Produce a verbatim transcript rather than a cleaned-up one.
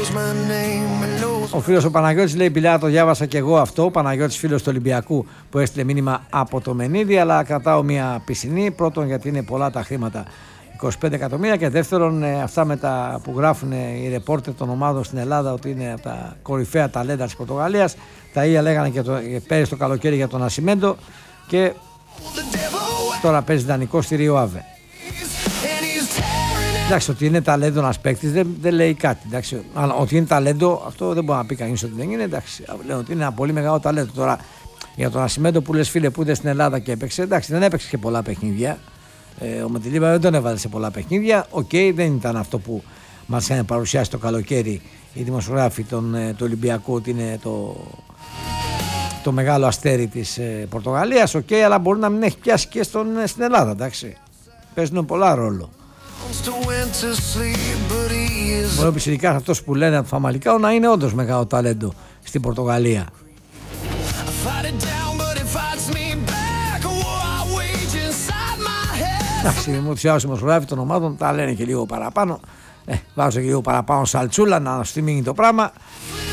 Ο φίλος ο Παναγιώτης λέει: Πιλιά, το διάβασα και εγώ αυτό. Ο Παναγιώτης, φίλος του Ολυμπιακού, που έστειλε μήνυμα από το Μενίδη, αλλά κρατάω μια πισινή. Πρώτον, γιατί είναι πολλά τα χρήματα, είκοσι πέντε εκατομμύρια, και δεύτερον, αυτά με τα που γράφουν οι ρεπόρτερ των ομάδων στην Ελλάδα ότι είναι από τα κορυφαία ταλέντα της Πορτογαλίας. Τα ίδια λέγανε και, το, και πέρυσι το καλοκαίρι για τον Νασιμέντο, και τώρα παίζει δανεικό στη Ρίο Αβε. Εντάξει, ότι είναι ταλέντο ένας παίκτης δεν, δεν λέει κάτι. Εντάξει, αλλά ότι είναι ταλέντο, αυτό δεν μπορεί να πει κανείς ότι δεν είναι. Εντάξει, λέω ότι είναι ένα πολύ μεγάλο ταλέντο. Τώρα για τον Νασιμέντο που λες, φίλε, που είδε στην Ελλάδα και έπαιξε, εντάξει, δεν έπαιξε και πολλά παιχνίδια. Ε, ο Μεντιλίβα δεν τον έβαλε σε πολλά παιχνίδια. Οκ, okay, δεν ήταν αυτό που μας είχαν παρουσιάσει το καλοκαίρι οι δημοσιογράφοι των, του Ολυμπιακού, ότι είναι το, το μεγάλο αστέρι της ε, Πορτογαλίας. Οκ, okay, αλλά μπορεί να μην έχει πιάσει και στον, στην Ελλάδα. Εντάξει, παίζουν πολλά ρόλο. Μπορεί ο πιτσιρικάς αυτός που λένε από Φαμαλικάο να είναι όντως μεγάλο ταλέντο στην Πορτογαλία. Εντάξει, μου τους δημοσιογράφοι των ομάδων τα λένε και λίγο παραπάνω. Ε, βάζω και λίγο παραπάνω σαλτσούλα να στιμήνει το πράγμα.